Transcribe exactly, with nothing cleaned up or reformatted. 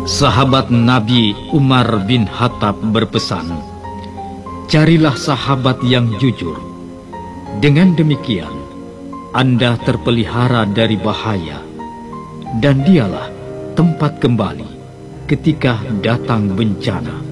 Sahabat Nabi Umar bin Khattab berpesan, carilah sahabat yang jujur. Dengan demikian, Anda terpelihara dari bahaya, dan dialah tempat kembali ketika datang bencana.